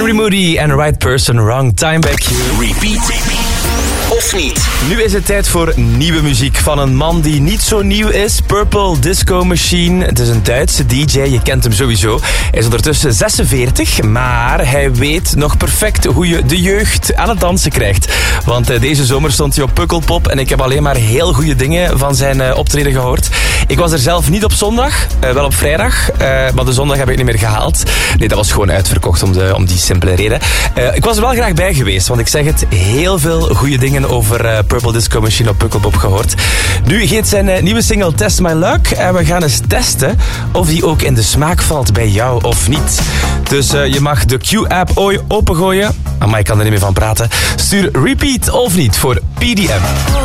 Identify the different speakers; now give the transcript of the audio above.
Speaker 1: Henry Moody en Right Person, Wrong Time Back You.
Speaker 2: Repeat. Of niet?
Speaker 1: Nu is het tijd voor nieuwe muziek van een man die niet zo nieuw is. Purple Disco Machine. Het is een Duitse DJ, je kent hem sowieso. Hij is ondertussen 46, maar hij weet nog perfect hoe je de jeugd aan het dansen krijgt. Want deze zomer stond hij op Pukkelpop en ik heb alleen maar heel goede dingen van zijn optreden gehoord. Ik was er zelf niet op zondag, wel op vrijdag, maar de zondag heb ik niet meer gehaald. Nee, dat was gewoon uitverkocht om die simpele reden. Ik was er wel graag bij geweest, want ik zeg het, heel veel goede dingen over Purple Disco Machine op Pukkelpop gehoord. Nu geeft zijn nieuwe single Test My Luck en we gaan eens testen of die ook in de smaak valt bij jou of niet. Dus je mag de Q-app opengooien. Maar ik kan er niet meer van praten. Stuur repeat of niet voor PDM.